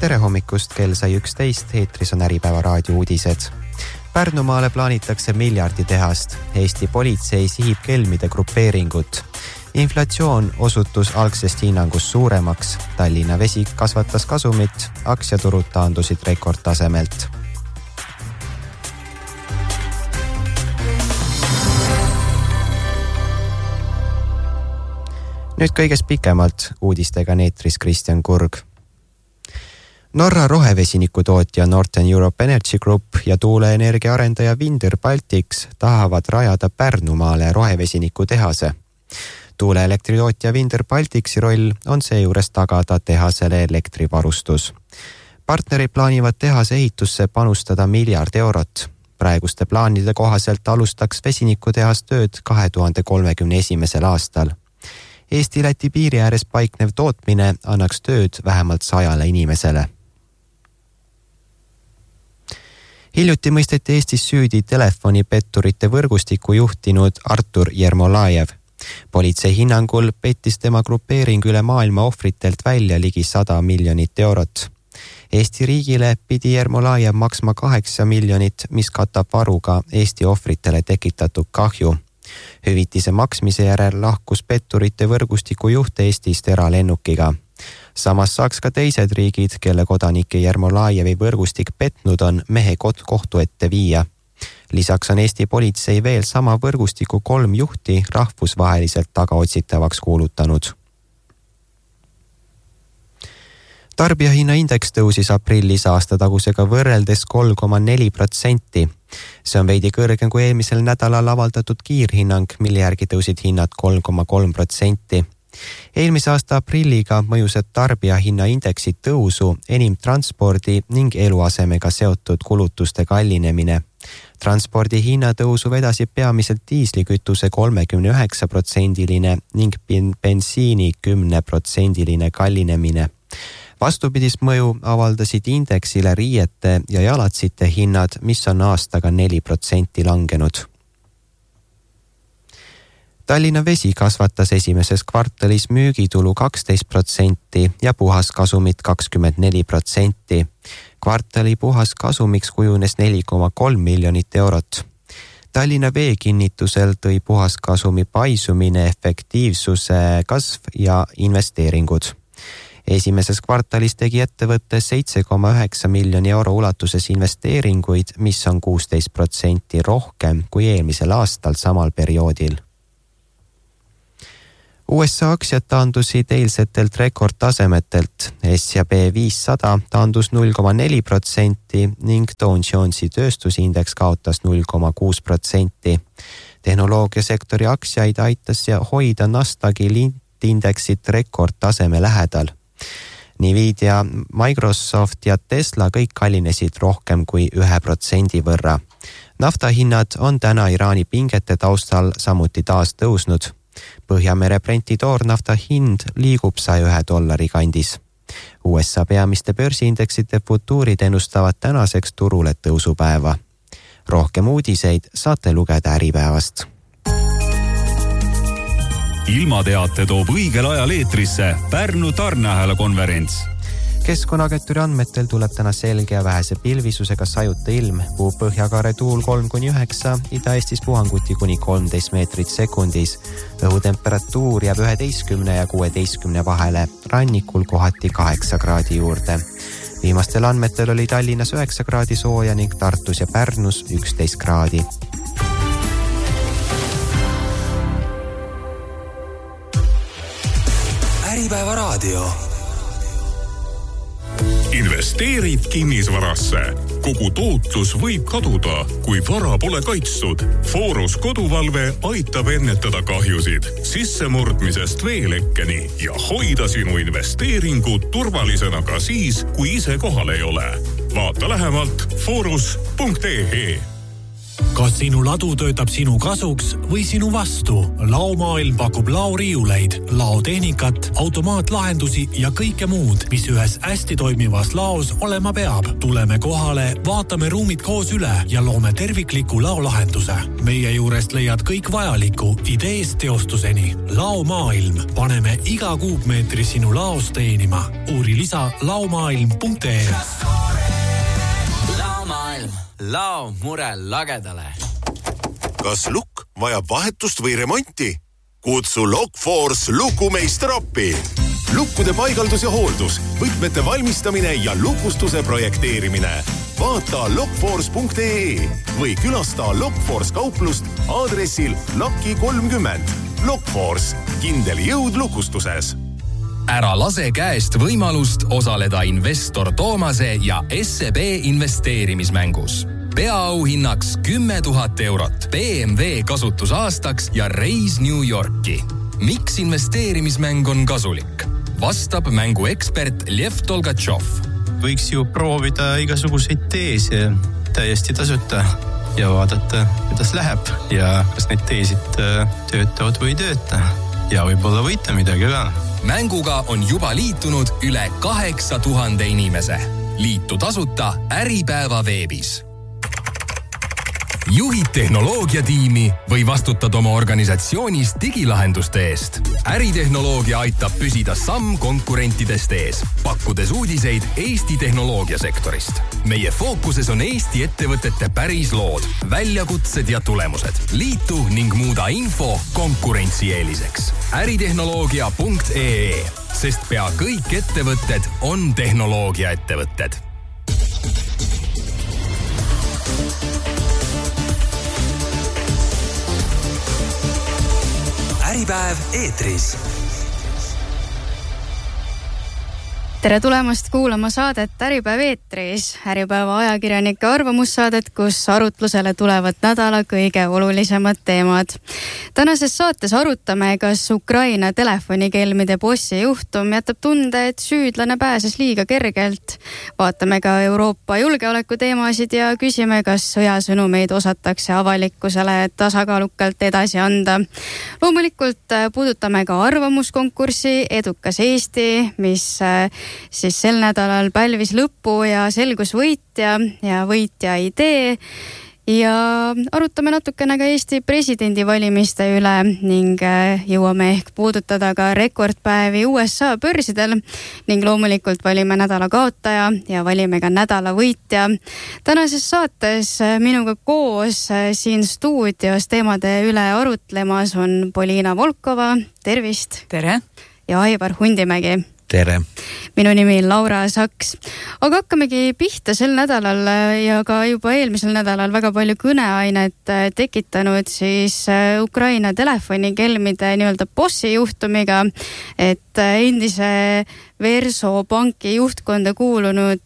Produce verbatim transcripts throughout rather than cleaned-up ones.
tere hommikust, kell sai üksteist, eetris on Äripäeva raadio uudised. Pärnumaale plaanitakse miljardi tehast. Eesti politsei sihib kelmide grupeeringut. Inflatsioon osutus algsest hinnangust suuremaks. Tallinna Vesi kasvatas kasumit, aktsiaturud taandusid rekordtasemelt. Nüüd kõigest pikemalt uudistega neetris Kristjan Kurg. Norra rohevesiniku tootja Northern Europe Energy Group ja tuuleenergia arendaja Winder Baltics tahavad rajada Pärnumaale rohevesiniku tehase. Tuuleelektritootja Winder Balticsi roll on seejuures tagada tehasele elektrivarustus. Partnerid plaanivad tehase ehitusse panustada miljard eurot. Praeguste plaanide kohaselt alustaks vesinikutehas tööd kahe tuhande kolmekümne esimesel aastal. Eesti-Läti piiri ääres paiknev tootmine annaks tööd vähemalt sajale inimesele. Hiljuti mõisteti Eestis süüdi telefonipetturite võrgustiku juhtinud Artur Jermolajev. Politsei hinnangul pettis tema grupeering üle maailma ohvritelt välja ligi sada miljonit eurot. Eesti riigile pidi Jermolajev maksma kaheksa miljonit, mis katab varuga Eesti ohvritele tekitatud kahju. Hüvitise maksmise järel lahkus petturite võrgustiku juht Eestist eralennukiga. Samas saaks ka teised riigid, kelle kodanike Jermolajevi võrgustik petnud on, mehe kohtu ette viia. Lisaks on Eesti politsei veel sama võrgustiku kolm juhti rahvusvaheliselt tagaotsitavaks kuulutanud. Tarbijahinnaindeks tõusis aprillis aastatagusega võrreldes kolm koma neli protsenti. See on veidi kõrgem kui eelmisel nädalal avaldatud kiirhinnang, mille järgi tõusid hinnad kolm koma kolm protsenti. Eelmise aasta aprilliga mõjused tarbijahinnaindeksi tõusu enim transpordi ning eluasemega seotud kulutuste kallinemine. Transpordi hinnatõusu vedasid peamiselt diislikütuse kolmekümne üheksa protsendiline ning bensiini kümme protsendiline kallinemine. Vastupidist mõju avaldasid indeksile riiete ja jalatsite hinnad, mis on aastaga neli protsenti langenud. Tallinna Vesi kasvatas esimeses kvartalis müügitulu kaksteist protsenti ja puhaskasumit kakskümmend neli protsenti. Kvartali puhaskasumiks kujunes neli koma kolm miljonit eurot. Tallinna Vee kinnitusel tõi puhaskasumi paisumine, efektiivsuse kasv ja investeeringud. Esimeses kvartalis tegi ettevõtte seitse koma üheksa miljoni euro ulatuses investeeringuid, mis on kuusteist protsenti rohkem kui eelmisel aastal samal perioodil. U S A aktsiad taandusid eilsetelt rekordtasemetelt. S ja P viissada taandus null koma neli protsenti ning Dow Jonesi tööstusindeks kaotas null koma kuus protsenti. Tehnoloogiasektori aktsiaid aitas hoida Nasdaqi indeksit rekordtaseme lähedal. Nvidia, Microsoft ja Tesla kõik kallinesid rohkem kui ühe protsendi võrra. Naftahinnad on täna Iraani pingete taustal samuti taas tõusnud. Põhjamere Brenti toornafta hind liigub saja ühe dollari kandis. U S A peamiste börsiindeksite futuurid ennustavad tänaseks turule tõusupäeva. Rohkem uudiseid saate lugeda Äripäevast. Ilmateate toob õigel ajal eetrisse Pärnu tarneahela konverents. Keskkonnaagentuuri andmetel tuleb täna selge ja vähese pilvisusega sajuta ilm, puhub põhjakaare tuul kolm kuni üheksa, Ida-Eestis puhanguti kuni kolmteist meetrit sekundis. Õhutemperatuur jääb üheteistkümne ja kuueteistkümne vahele, rannikul kohati kaheksa kraadi juurde. Viimastel andmetel oli Tallinnas üheksa kraadi sooja ning Tartus ja Pärnus üksteist kraadi. Äripäeva raadio. Investeerid kinnisvarasse. Kogu tootlus võib kaduda, kui vara pole kaitstud. Forus koduvalve aitab ennetada kahjusid sissemurdmisest veelekkeni ja hoida sinu investeeringud turvalisena ka siis, kui ise kohal ei ole. Vaata lähemalt forus punkt ee. Kas sinu ladu töötab sinu kasuks või sinu vastu? Laomaailm pakub laoriiuleid, laotehnikat, automaatlahendusi ja kõike muud, mis ühes hästi toimivas laos olema peab. Tuleme kohale, vaatame ruumid koos üle ja loome tervikliku laolahenduse. Meie juurest leiad kõik vajaliku ideest teostuseni. Laomaailm. Paneme iga kuupmeetri sinu laos teenima. Uuri lisa laomaailm punkt ee. Laomaailm. Lao mure lagedale. Kas lukk vajab vahetust või remonti? Kutsu Lockforce lukumeister appi. Lukkude paigaldus ja hooldus, võtmete valmistamine ja lukustuse projekteerimine. Vaata lockforce punkt ee või külasta Lockforce kauplust aadressil Laki kolmkümmend. Lockforce. Kindel jõud lukustuses. Ära lase käest võimalust osaleda investor Toomase ja S E B investeerimismängus. Peaauhinnaks kümme tuhat eurot, B M W kasutusaastaks ja reis New Yorki. Miks investeerimismäng on kasulik? Vastab mängu ekspert Lev Tolgatšov. Võiks ju proovida igasuguseid teese täiesti tasuta ja vaadata, kuidas läheb ja kas need teesid töötavad või ei tööta. Ja võib-olla võita midagi ka. Mänguga on juba liitunud üle kaheksa tuhande inimese. Liitu tasuta Äripäeva veebis. Juhid tehnoloogiatiimi või vastutad oma organisatsioonis digilahenduste eest. Äritehnoloogia aitab püsida samm konkurentidest ees, pakkudes uudiseid Eesti tehnoloogiasektorist. Meie fookuses on Eesti ettevõtete päris lood, väljakutsed ja tulemused. Liitu ning muuda info konkurentsieeliseks. äritehnoloogia punkt ee, sest pea kõik ettevõtted on tehnoloogiaettevõtted. Äripäev eetris. Tere tulemast kuulama saadet Äripäev eetris, Äripäeva ajakirjanike arvamussaadet, kus arutlusele tulevad nädala kõige olulisemad teemad. Tänases saates arutame, kas Ukraina telefonikelmide bossi juhtum jätab tunde, et süüdlane pääses liiga kergelt. Vaatame ka Euroopa julgeoleku teemasid ja küsime, kas sõjasõnumeid osatakse avalikkusele tasakaalukalt edasi anda. Loomulikult puudutame ka arvamuskonkurssi Edukas Eesti, mis siis sel nädalal pälvis lõppu ja selgus võitja ja võitja idee ja arutame natukene ka Eesti presidendivalimiste üle ning jõuame ehk puudutada ka rekordpäevi U S A börsidel ning loomulikult valime nädala kaotaja ja valime ka nädala võitja. Tänases saates minuga koos siin stuudios teemade üle arutlemas on Poliina Volkova, tervist! Tere! Ja Aivar Hundimägi. Tere! Minu nimi on Laura Saks. Aga hakkamegi pihta sel nädalal ja ka juba eelmisel nädalal väga palju kõneainet tekitanud siis Ukraina telefonikelmide nii-öelda bossi juhtumiga, et endise Verso panki juhtkonda kuulunud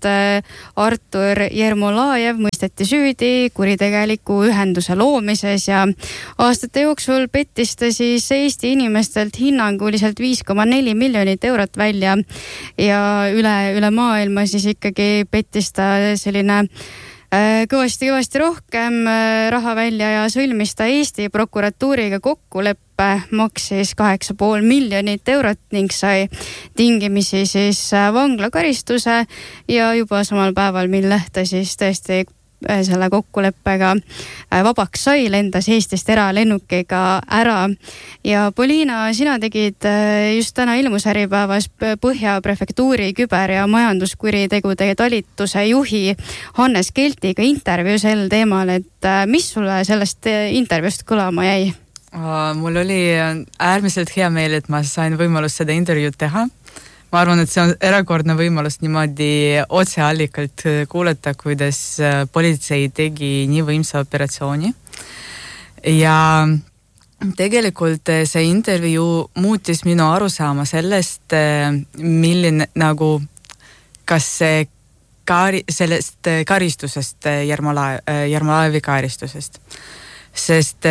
Artur Jermolajev mõisteti süüdi kuritegeliku ühenduse loomises ja aastate jooksul pettis ta siis Eesti inimestelt hinnanguliselt viis koma neli miljonit eurot välja ja üle, üle maailma siis ikkagi pettis ta selline kõvasti-kõvasti rohkem raha välja ja sõlmis ta Eesti prokuratuuriga kokkuleppe, maksis kaheksa pool miljonit eurot ning sai tingimisi siis vanglakaristuse ja juba samal päeval, mille ta siis tõesti selle kokkuleppega vabaks sai, lendas Eestist eralennukiga ära. Ja Poliina, sina tegid just täna ilmus Äripäevas Põhja prefektuuri küber- ja majanduskuritegude talituse juhi Hannes Keltiga intervjuu sel teemal, et mis sulle sellest intervjuust kõlama jäi? Mul oli äärmiselt hea meel, et ma sain võimalust seda intervjuud teha. Ma arvan, et see on erakordne võimalus niimoodi otseallikalt kuulata, kuidas politsei tegi nii võimsa operatsiooni. Ja tegelikult see intervjuu muutis minu arusaama sellest, milline nagu, kas see kari, sellest karistusest, Jermolajevi karistusest. Sest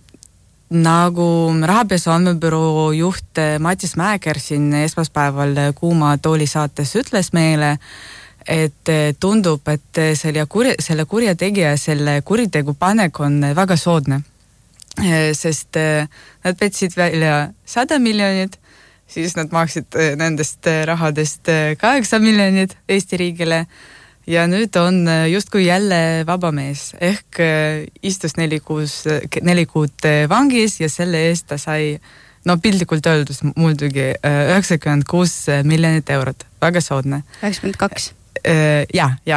nagu rahapesu andmebüroo juht Matis Mäeker siin esmaspäeval Kuuma tooli saates ütles meile, et tundub, et selle, kurja, selle kurjategija, selle kuritegu panek on väga soodne. Sest nad petsid välja sada miljonit, siis nad maksid nendest rahadest kaheksa miljonit Eesti riigile ja nüüd on justkui jälle vaba mees. Ehk istus neli, kuus, neli kuud vangis ja selle eest ta sai, no pildikult öeldus muidugi üheksakümmend kuus miljonit eurot. Väga soodne. üheksakümmend kaks. Ja, ja.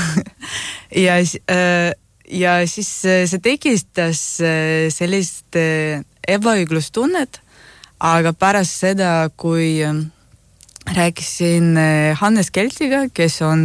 ja, ja siis see tekistas sellist ebaõiglustunnet, aga pärast seda, kui rääkisin Hannes Keltiga, kes on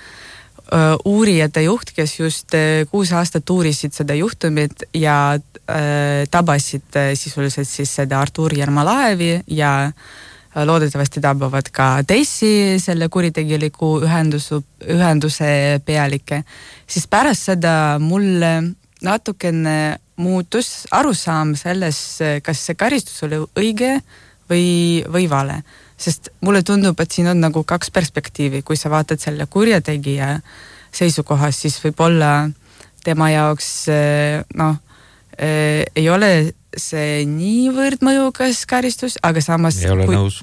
uurijate juht, kes just kuus aastat uurisid seda juhtumit ja tabasid sisuliselt siis seda Artur Järmalaevi ja loodetavasti tabavad ka teisi selle kuritegeliku ühendusu, ühenduse pealikke, siis pärast seda mulle natukene muutus arusaam selles, kas see karistus oli õige või, või vale. Sest mulle tundub, et siin on nagu kaks perspektiivi. Kui sa vaatad selle kurjategija seisukohas, siis võib-olla tema jaoks no, ei ole see niivõrd mõjukas karistus, aga samas... Ei ole kui... nõus.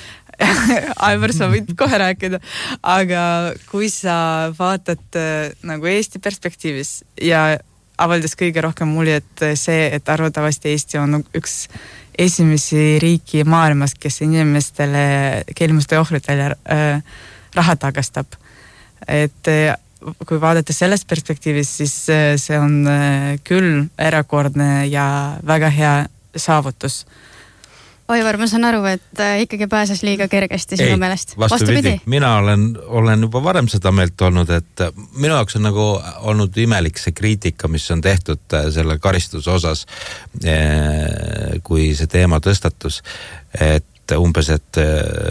Aivar, sa võid kohe rääkida. Aga kui sa vaatad nagu Eesti perspektiivis ja avaldas kõige rohkem muljet see, et arvatavasti Eesti on üks esimesi riiki maailmas, kes inimestele, kelmuste ohvritele äh, raha tagastab. Et äh, kui vaadata sellest perspektiivist, siis äh, see on äh, küll erakordne ja väga hea saavutus. Aivar, ma saan aru, et ikkagi pääses liiga kergesti sinu meelest. Vastupidi, mina olen, olen juba varem seda meelt olnud, et minu jaoks on nagu olnud imelik see kriitika, mis on tehtud selle karistuse osas, kui see teema tõstatus, et umbes, et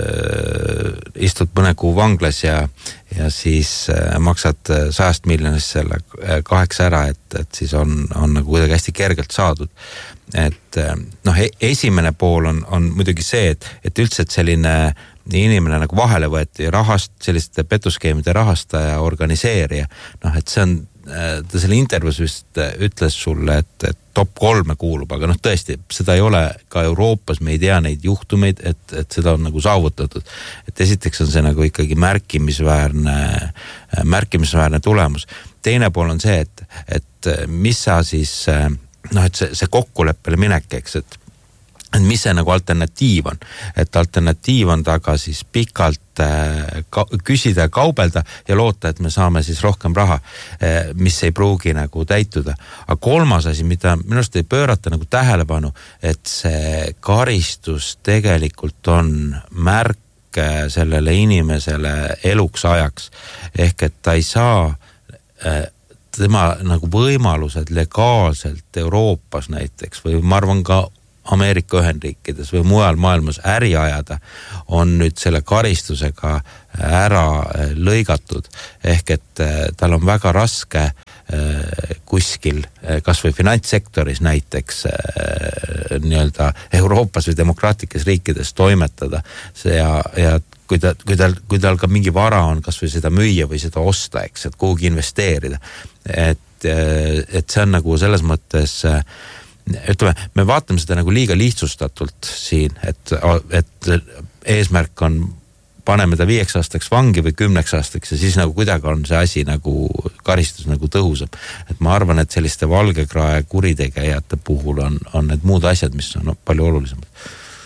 istud mõne kuu vanglas ja, ja siis maksad sajast miljonist selle kaheksa ära, et, et siis on, on nagu kuidagi hästi kergelt saadud. Et noh, esimene pool on, on muidugi see, et, et üldse et selline inimene nagu vahele võeti rahast, selliste petuskeemide rahastaja, organiseerija, noh, et see on, ta selle intervjuus vist ütles sulle, et, et top kolme kuulub, aga noh, tõesti, seda ei ole ka Euroopas, me ei tea neid juhtumeid, et, et seda on nagu saavutatud. Et esiteks on see nagu ikkagi märkimisväärne, märkimisväärne tulemus. Teine pool on see, et, et mis sa siis... noh, et see, see kokkuleppele minek, eks, et, et mis see nagu alternatiiv on, et alternatiiv on taga siis pikalt äh, ka, küsida ja kaubelda ja loota, et me saame siis rohkem raha, äh, mis ei pruugi nagu täituda. Aga kolmas asi, mida minust ei pöörata nagu tähelepanu, et see karistus tegelikult on märk sellele inimesele eluks ajaks, ehk et ta ei saa äh, tema nagu võimalused legaalselt Euroopas näiteks või ma arvan ka Ameerika Ühendriikides või mujal maailmas äri ajada on nüüd selle karistusega ära lõigatud. Ehk et tal on väga raske kuskil, kas või finantssektoris näiteks nii-öelda Euroopas või demokraatlikes riikides toimetada ja, ja kui, ta, kui, tal, kui tal ka mingi vara on, kas või seda müüa või seda osta, eks, et kuhugi investeerida. Et, et see on nagu selles mõttes, ütleme, me vaatame seda nagu liiga lihtsustatult siin, et, et eesmärk on paneme ta viieks aastaks vangi või kümneks aastaks ja siis nagu kuidagi on see asi nagu karistus nagu tõhusam. Et ma arvan, et selliste valgekrae kuritegejate puhul on, on need muud asjad, mis on palju olulisemad.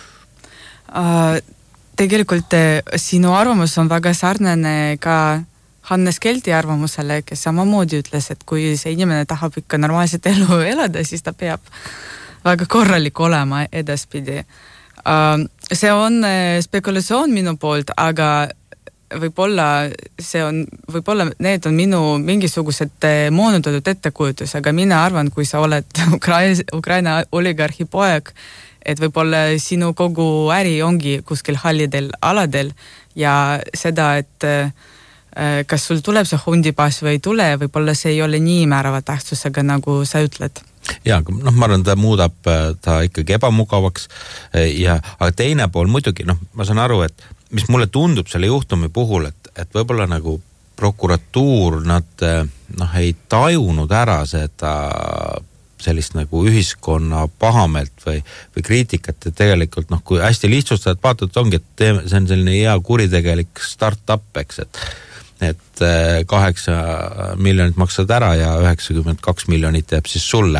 Uh, tegelikult sinu arvamus on väga sarnane ka Hannes Kelti arvamusele, kes samamoodi ütles, et kui see inimene tahab ikka normaalset elu elada, siis ta peab väga korralik olema edaspidi. See on spekulatsioon minu poolt, aga võib-olla see on, võib-olla need on minu mingisugused moonutatud ettekujutus, aga mina arvan, kui sa oled Ukraina, Ukraina oligarhi poeg, et võib-olla sinu kogu äri ongi kuskil hallidel aladel ja seda, et kas sul tuleb see hundipass või ei tule, võib-olla see ei ole nii määrava tähtsusega, nagu sa ütled. Ja, noh, ma arvan, ta muudab ta ikkagi ebamugavaks ja, aga teine pool muidugi, noh, ma saan aru, et mis mulle tundub selle juhtumi puhul, et, et võib-olla nagu prokuratuur, nad noh, ei tajunud ära seda sellist nagu ühiskonna pahameelt või, või kriitikat, et tegelikult noh, kui hästi lihtsustad, vaatad, ongi, et teeme, see on selline hea kuritegelik start-up, eks, et et kaheksa miljonit maksad ära ja üheksakümmend kaks miljonit jääb siis sulle.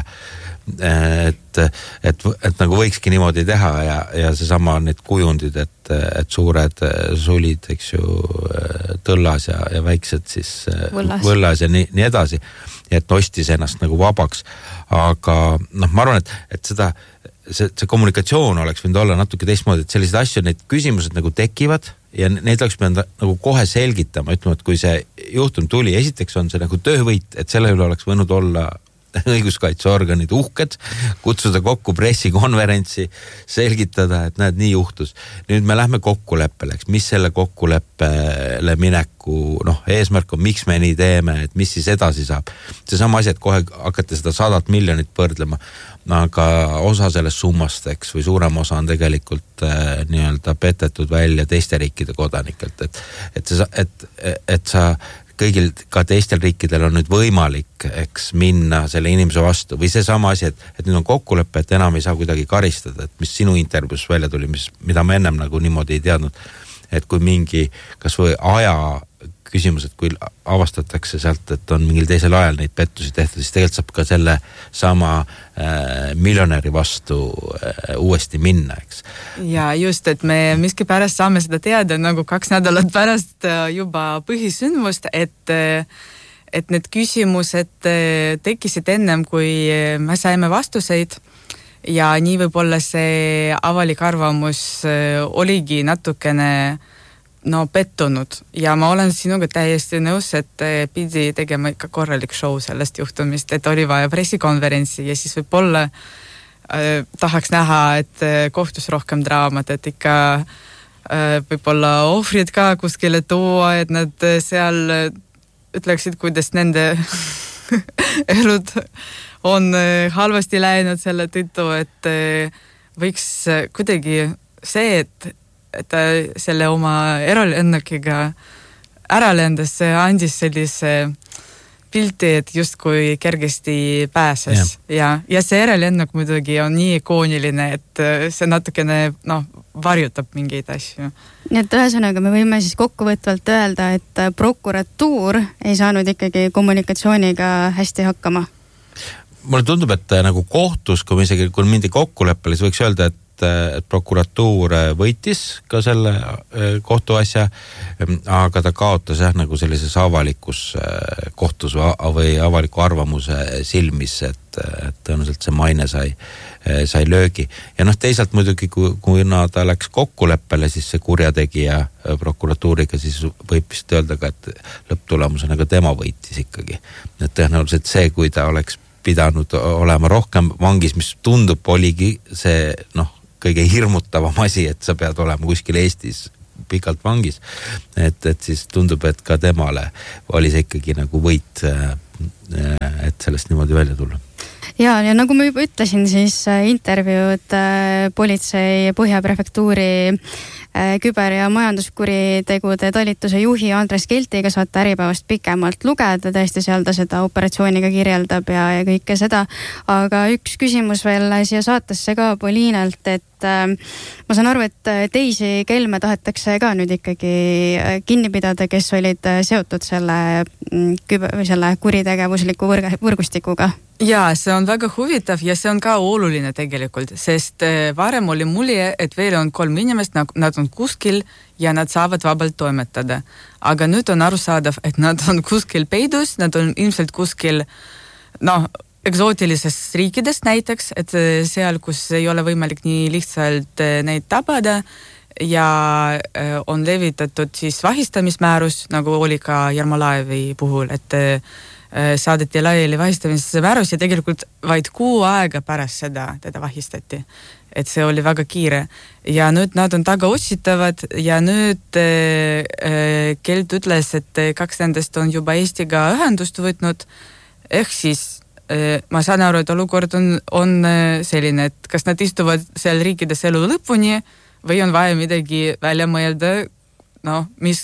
Et, et, et nagu võikski niimoodi teha ja, ja seesama need kujundid, et, et suured sulid, eks ju, tõllas ja, ja väiksed siis võllas, võllas ja nii, nii edasi. Et ostis ennast nagu vabaks. Aga noh, ma arvan, et, et seda, see, see kommunikatsioon oleks võinud olla natuke teistmoodi, et sellised asju, need küsimused nagu tekivad ja neid oleks pidanud nagu kohe selgitama, ütlema, et kui see juhtum tuli, esiteks on see nagu töövõit, et selle üle oleks võinud olla õiguskaitseorganid uhked, kutsuda kokku pressikonverentsi, selgitada, et näed, nii juhtus. Nüüd me lähme kokkuleppele, eks, mis selle kokkuleppele mineku, noh, eesmärk on, miks me nii teeme, et mis siis edasi saab. See sama asi, et kohe hakata seda sadat miljonit põrdlema, aga osa sellest summast, eks, või suurem osa on tegelikult äh, nii-öelda petetud välja teiste riikide kodanikelt, et, et, see, et, et sa kõigil ka teistel riikidel on nüüd võimalik, eks, minna selle inimese vastu või see sama asi, et, et nüüd on kokkulepe, et enam ei saa kuidagi karistada, et mis sinu intervjuus välja tuli, mis, mida me ennem nagu niimoodi ei teadnud, et kui mingi kas või aja küsimus, et kui avastatakse sealt, et on mingil teisel ajal neid pettusi tehtud, siis tegelikult saab ka selle sama äh, miljonäri vastu äh, uuesti minna, eks. Ja just, et me miski pärast saame seda teada nagu kaks nädalat pärast juba põhisündmust, et, et need küsimused tekkisid ennem, kui me saime vastuseid ja nii võib-olla see avalik arvamus oligi natukene no pettunud ja ma olen sinuga täiesti nõus, et pidi tegema ikka korralik show sellest juhtumist, et oli vaja pressikonverentsi ja siis võib-olla äh, tahaks näha, et kohtus rohkem draamat, et ikka äh, võib-olla ohvrid ka kuskile tuua, et nad seal ütleksid, kuidas nende elud on halvasti läinud selle tõttu, et võiks kuidagi see, et et ta selle oma eralennukiga ära lendas, see andis sellise pilti, et justkui kergesti pääses. Ja, ja see eralennuk muidugi on nii ikooniline, et see natukene no, varjutab mingeid asju. Nii et ühesõnaga me võime siis kokkuvõtvalt öelda, et prokuratuur ei saanud ikkagi kommunikatsiooniga hästi hakkama. Mulle tundub, et nagu kohtus, kui me isegi kui mindi kokkuleppele, siis võiks öelda, et et prokuratuur võitis ka selle kohtuasja, aga ta kaotas jah, nagu sellises avalikus kohtus või avaliku arvamuse silmis, et, et tõenäoliselt see maine sai, sai löögi. Ja noh, teisalt muidugi, kui, kui ta läks kokkuleppele, siis see kurjategija prokuratuuriga, siis võib vist öelda ka, et lõpptulemusena ka tema võitis ikkagi. Et tõenäoliselt see, kui ta oleks pidanud olema rohkem vangis, mis tundub oligi see, noh, kõige hirmutavam asi, et sa pead olema kuskil Eestis pikalt vangis. Et, et siis tundub, et ka temale oli see ikkagi nagu võit, et sellest niimoodi välja tulla. Ja, ja nagu ma juba ütlesin, siis intervjuud politsei Põhjaprefektuuri küber- ja majanduskuritegude talituse juhi Andres Keltiga saate Äripäevast pikemalt lugeda, tõesti seal ta seda operatsiooniga kirjeldab ja, ja kõike seda. Aga üks küsimus veel siia saatesse ka Poliinalt, et ma saan aru, et teisi kelme tahetakse ka nüüd ikkagi kinni pidada, kes olid seotud selle, selle kuritegevusliku võrgustikuga. Ja, see on väga huvitav ja see on ka oluline tegelikult, sest varem oli mulje, et veel on kolm inimest, nad on kuskil ja nad saavad vabalt toimetada. Aga nüüd on arusaadav, et nad on kuskil peidus, nad on ilmselt kuskil noh, eksootilises riikides näiteks, et seal, kus ei ole võimalik nii lihtsalt neid tabada ja on levitatud siis vahistamismäärus, nagu oli ka Jarmolaevi puhul, et saadeti laiali vahistamise määrus ja tegelikult vaid kuu aega pärast seda teda vahistati. Et see oli väga kiire. Ja nüüd nad on taga otsitavad ja nüüd äh, Kelt ütles, et kaks nendest on juba Eestiga ühendust võtnud. Ehk siis äh, ma saan aru, et olukord on, on selline, et kas nad istuvad seal riikides elu lõpuni või on vaja midagi välja mõelda, no, mis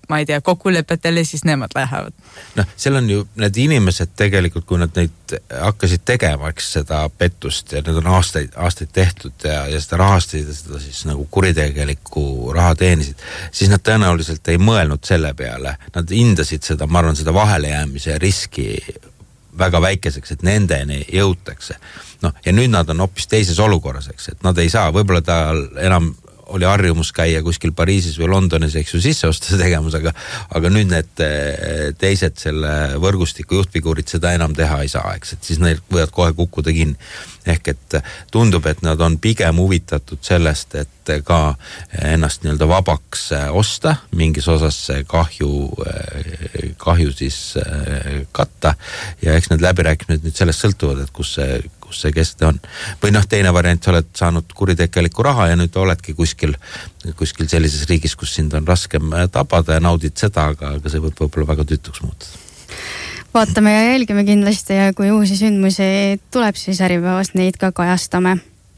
ma ei tea, kokkulepetele, siis nemad lähevad. Noh, seal on ju need inimesed tegelikult, kui nad neid hakkasid tegema, eks seda pettust ja need on aastaid, aastaid tehtud ja, ja seda rahastasid ja seda siis nagu kuritegelikku raha teenisid, siis nad tõenäoliselt ei mõelnud selle peale. Nad hindasid seda, ma arvan, seda vahelejäämise riski väga väikeseks, et nendeni jõutakse. No, ja nüüd nad on hoopis teises olukorras, eks, et nad ei saa, võib-olla ta enam oli harjumus käia kuskil Pariisis või Londonis, eks ju, sisseostuse tegemus, aga, aga nüüd need teised selle võrgustiku juhtfiguurid seda enam teha ei saa, eks, et siis neil võivad kohe kukkuda kinni. Ehk et tundub, et nad on pigem huvitatud sellest, et ka ennast nii-öelda vabaks osta, mingis osas kahju, kahju siis katta ja eks need läbirääkimised nüüd sellest sõltuvad, et kus see kus see keste on. Või noh, teine variant, sa oled saanud kuritegeliku raha ja nüüd oledki kuskil, kuskil sellises riigis, kus sind on raskem tabada ja naudid seda, aga, aga see võib võib-olla väga tüütuks muutuda. Vaatame ja jälgime kindlasti ja kui uusi sündmusi tuleb, siis Äripäevas neid ka kajastame.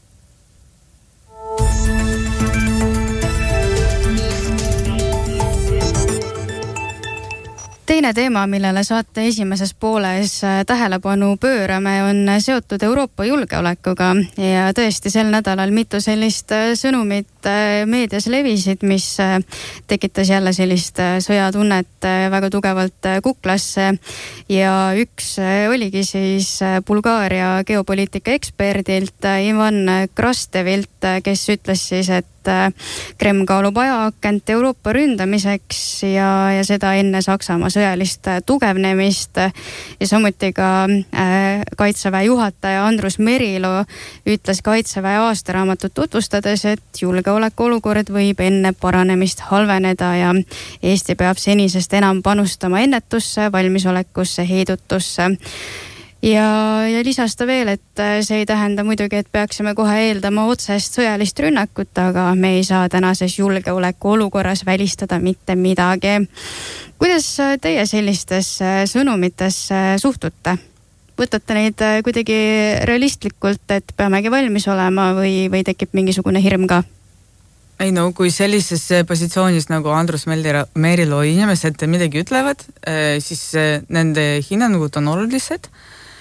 Teine teema, millele saate esimeses pooles tähelepanu pöörame, on seotud Euroopa julgeolekuga ja tõesti sel nädalal mitu sellist sõnumit meedias levisid, mis tekitas jälle sellist sõjatunnet väga tugevalt kuklasse ja üks oligi siis Bulgaaria geopoliitika eksperdilt Ivan Krastevilt, kes ütles siis, et Kreml kaalub ajaakent Euroopa ründamiseks ja, ja seda enne Saksamaa sõjalist tugevnemist ja samuti ka äh, Kaitseväe juhataja Andrus Merilo ütles Kaitseväe aastaraamatut tutvustades, et julgeolekuolukord võib enne paranemist halveneda ja Eesti peab senisest enam panustama ennetusse, valmisolekusse, heidutusse. Ja, ja lisas ta veel, et see ei tähenda muidugi, et peaksime kohe eeldama otsest sõjalist rünnakut, aga me ei saa tänases julgeoleku olukorras välistada mitte midagi. Kuidas teie sellistes sõnumites suhtute? Võtate neid kuidagi realistlikult, et peamegi valmis olema või, või tekib mingisugune hirm ka? Ei no, kui sellises positsioonis nagu Andrus Merilo inimesed midagi ütlevad, siis nende hinnangud on olulised.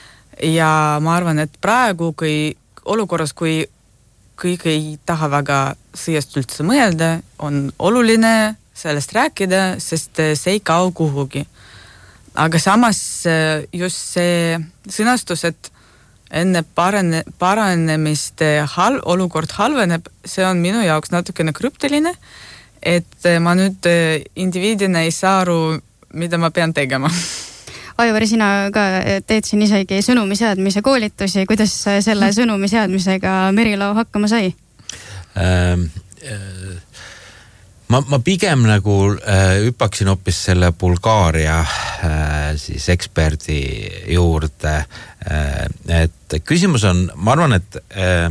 Ja ma arvan, et praegu, kui olukorras, kui kõik ei taha väga sõjast üldse mõelda, on oluline sellest rääkida, sest see ei kao kuhugi. Aga samas just see sõnastus, et enne parane, paranemist hal, olukord halveneb, see on minu jaoks natukene krüptiline, et ma nüüd indiviidina ei saa aru, mida ma pean tegema. Aivar, sina ka teed siin isegi sõnumi seadmise koolitusi. Kuidas selle sõnumi seadmisega Merilo hakkama sai? Ähm, äh, ma, ma pigem nagu äh, hüppaksin hoopis selle Bulgaaria äh, siis eksperdi juurde. Äh, et küsimus on, ma arvan, et,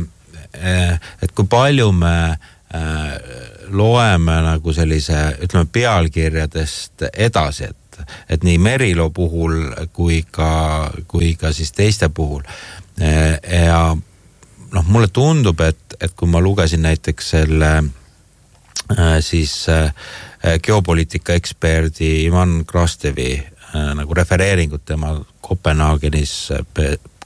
äh, et kui palju me äh, loeme nagu sellise, ütleme, pealkirjadest edasi, et et nii Merilo puhul kui ka, kui ka siis teiste puhul. Ja noh, mulle tundub, et, et kui ma lugesin näiteks selle siis geopoliitika eksperdi Ivan Krastevi nagu refereeringut tema Kopenhaagenis